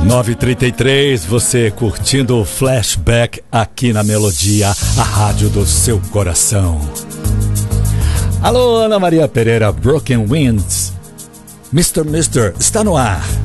9h33, você curtindo o Flashback aqui na Melodia, a rádio do seu coração. Alô, Ana Maria Pereira, Broken Winds. Mr. está no ar.